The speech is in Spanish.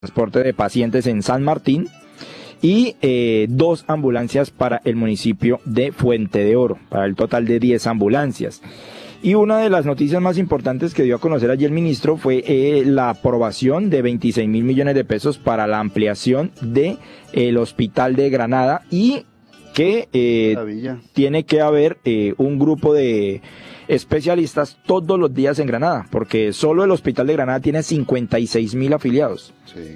transporte de pacientes en San Martín y 2 ambulancias para el municipio de Fuente de Oro, para el total de 10 ambulancias. Y una de las noticias más importantes que dio a conocer ayer el ministro fue la aprobación de 26.000 millones de pesos para la ampliación del hospital de Granada y que tiene que haber un grupo de especialistas todos los días en Granada, porque solo el hospital de Granada tiene 56.000 afiliados. Sí.